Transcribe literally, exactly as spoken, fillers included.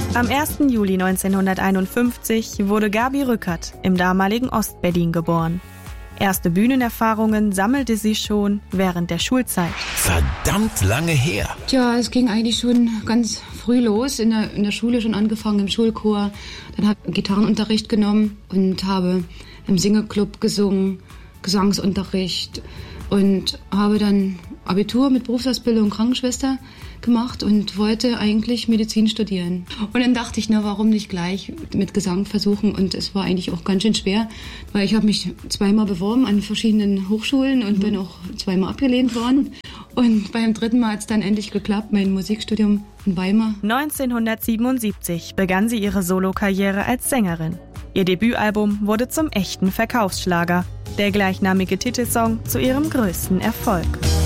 Am ersten Juli neunzehnhunderteinundfünfzig wurde Gabi Rückert im damaligen Ostberlin geboren. Erste Bühnenerfahrungen sammelte sie schon während der Schulzeit. Verdammt lange her. Tja, es ging eigentlich schon ganz früh los, in der, in der Schule schon angefangen, im Schulchor. Dann habe ich Gitarrenunterricht genommen und habe im Singeclub gesungen, Gesangsunterricht und habe dann Abitur mit Berufsausbildung Krankenschwester gemacht und wollte eigentlich Medizin studieren. Und dann dachte ich, na, warum nicht gleich mit Gesang versuchen? Und es war eigentlich auch ganz schön schwer, weil ich habe mich zweimal beworben an verschiedenen Hochschulen und mhm. bin auch zweimal abgelehnt worden. Und beim dritten Mal hat es dann endlich geklappt, mein Musikstudium in Weimar. neunzehnhundertsiebenundsiebzig begann sie ihre Solokarriere als Sängerin. Ihr Debütalbum wurde zum echten Verkaufsschlager, der gleichnamige Titelsong zu ihrem größten Erfolg.